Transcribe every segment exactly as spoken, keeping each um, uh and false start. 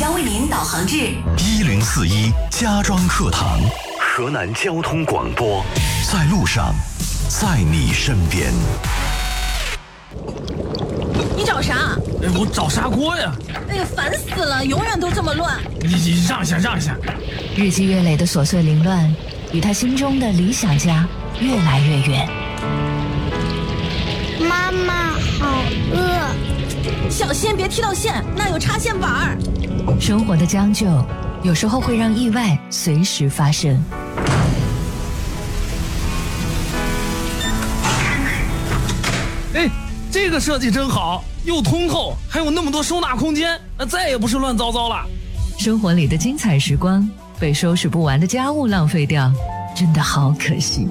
将为您导航至一零四一家装课堂，河南交通广播，在路上，在你身边。 你找啥？ 哎，我找砂锅呀！ 哎呀，烦死了，永远都这么乱。 你你让一下，让一下。 日积月累的琐碎凌乱，与他心中的理想家越来越远。 妈妈，好饿。 小心别踢到线，那有插线板。 生活的将就，有时候会让意外随时发生。 哎，这个设计真好，又通透，还有那么多收纳空间，那再也不是乱糟糟了。 生活里的精彩时光，被收拾不完的家务浪费掉，真的好可惜。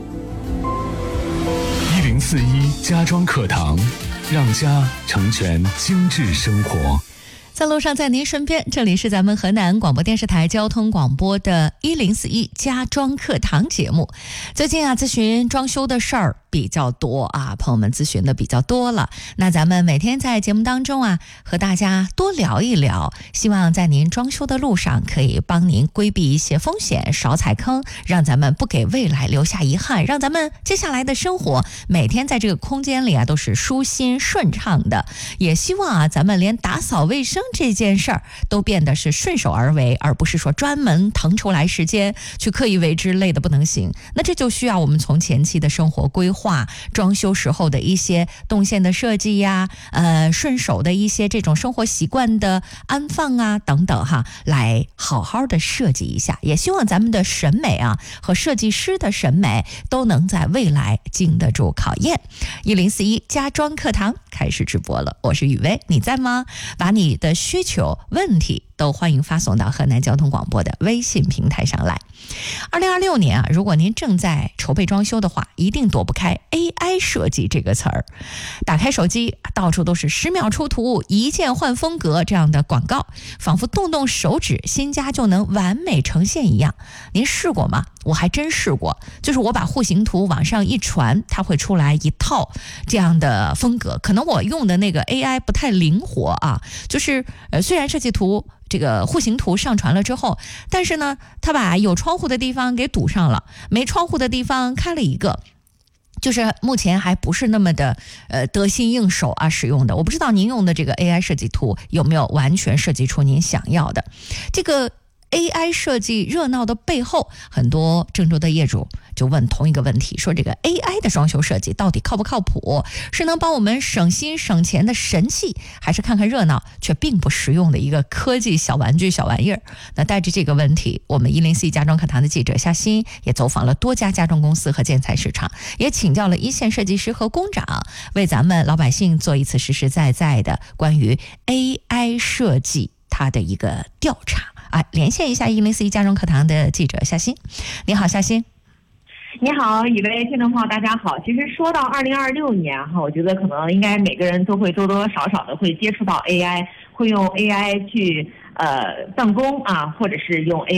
一零四一家装课堂，让家成全精致生活。 在路上，在您身边，这里是咱们河南广播电视台交通广播的一零四一家装课堂节目。最近啊，咨询装修的事儿比较多啊，朋友们咨询的比较多了。那咱们每天在节目当中啊，和大家多聊一聊，希望在您装修的路上可以帮您规避一些风险，少踩坑，让咱们不给未来留下遗憾，让咱们接下来的生活每天在这个空间里啊都是舒心顺畅的。也希望啊，咱们连打扫卫生这件事儿都变得是顺手而为，而不是说专门腾出来时间去刻意为之，累得不能行。那这就需要我们从前期的生活规划、装修时候的一些动线的设计呀、呃顺手的一些这种生活习惯的安放啊等等哈，来好好的设计一下。也希望咱们的审美啊和设计师的审美都能在未来经得住考验。一零四一家装课堂开始直播了，我是雨薇，你在吗？把你的需求问题都欢迎发送到河南交通广播的微信平台上来。二零二六年啊，如果您正在筹备装修的话，一定躲不开 A I 设计这个词儿。打开手机，到处都是十秒出图、一键换风格这样的广告，仿佛动动手指，新家就能完美呈现一样。您试过吗？我还真试过，就是我把户型图往上一传，它会出来一套这样的风格。可能我用的那个 A I 不太灵活啊，就是呃，虽然设计图这个户型图上传了之后，但是呢，它把有窗户的地方给堵上了，没窗户的地方开了一个。就是目前还不是那么的呃得心应手啊使用的。我不知道您用的这个 A I 设计图有没有完全设计出您想要的。这个 A I 设计热闹的背后，很多郑州的业主就问同一个问题，说这个 A I 的装修设计到底靠不靠谱？是能帮我们省心省钱的神器，还是看看热闹却并不实用的一个科技小玩具小玩意儿？那带着这个问题，我们一零四一家装课堂的记者夏欣也走访了多家家装公司和建材市场，也请教了一线设计师和工长，为咱们老百姓做一次实实在在的关于 A I 设计它的一个调查。啊，连线一下一零四一家装课堂的记者夏欣。你好，夏欣。 你好，以为听众朋友大家好。其实说到二零二六年哈，我觉得可能应该每个人都会多多少少的会接触到 A I， 会用 A I 去呃办公啊，或者是用 A I